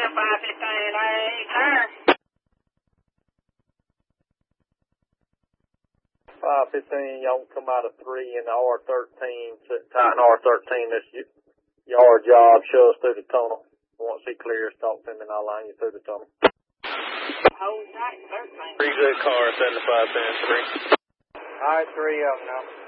515, y'all come out of 3 in the R13, sit tight in R13, this yard job, show us through the tunnel. Once he clears, talk to me and I'll line you through the tunnel. Hold tight, 13. 3 good car, 7510 3. Alright, 3 of them now.